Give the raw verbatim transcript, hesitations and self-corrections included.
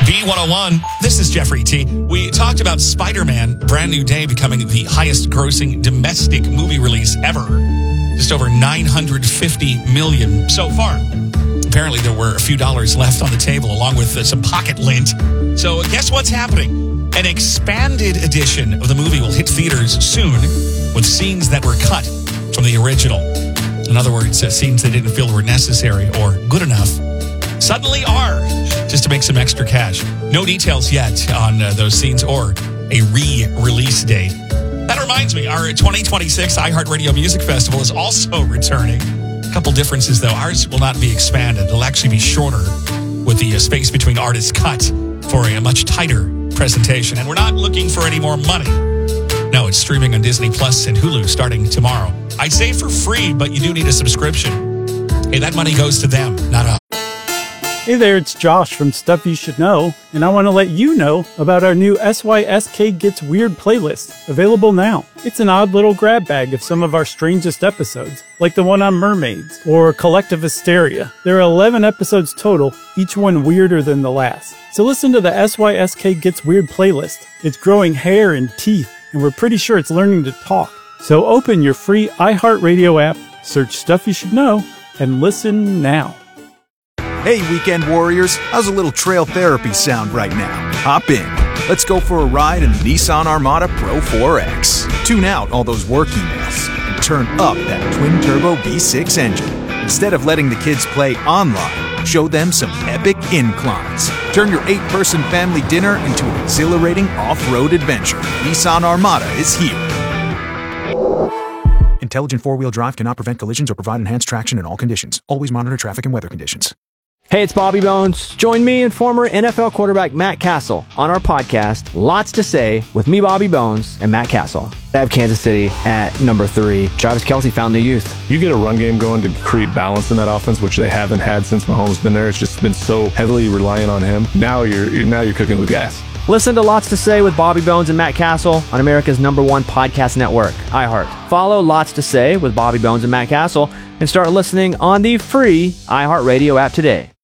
B one oh one, this is Jeffrey T. We talked about Spider-Man Brand New Day becoming the highest grossing domestic movie release ever. Just over nine hundred fifty million dollars so far. Apparently there were a few dollars left on the table along with uh, some pocket lint. So guess what's happening? An expanded edition of the movie will hit theaters soon with scenes that were cut from the original. In other words, uh, scenes they didn't feel were necessary or good enough suddenly are, just to make some extra cash. No details yet on uh, those scenes or a re-release date. That reminds me, our twenty twenty-six iHeartRadio Music Festival is also returning. A couple differences, though. Ours will not be expanded. It'll actually be shorter with the uh, space between artists cut for a much tighter presentation. And we're not looking for any more money. No, it's streaming on Disney Plus and Hulu starting tomorrow. I'd say for free, but you do need a subscription. Hey, that money goes to them, not us. Hey there, it's Josh from Stuff You Should Know, and I want to let you know about our new S Y S K Gets Weird playlist, available now. It's an odd little grab bag of some of our strangest episodes, like the one on mermaids, or collective hysteria. There are eleven episodes total, each one weirder than the last. So listen to the S Y S K Gets Weird playlist. It's growing hair and teeth, and we're pretty sure it's learning to talk. So open your free iHeartRadio app, search Stuff You Should Know, and listen now. Hey, weekend warriors, how's a little trail therapy sound right now? Hop in. Let's go for a ride in the Nissan Armada Pro four X. Tune out all those work emails and turn up that twin-turbo V six engine. Instead of letting the kids play online, show them some epic inclines. Turn your eight-person family dinner into an exhilarating off-road adventure. Nissan Armada is here. Intelligent four-wheel drive cannot prevent collisions or provide enhanced traction in all conditions. Always monitor traffic and weather conditions. Hey, it's Bobby Bones. Join me and former N F L quarterback Matt Castle on our podcast, Lots to Say, with me, Bobby Bones, and Matt Castle. I have Kansas City at number three. Travis Kelce found new youth. You get a run game going to create balance in that offense, which they haven't had since Mahomes been there. It's just been so heavily reliant on him. Now you're now you're cooking with gas. Listen to Lots to Say with Bobby Bones and Matt Castle on America's number one podcast network, iHeart. Follow Lots to Say with Bobby Bones and Matt Castle and start listening on the free iHeartRadio app today.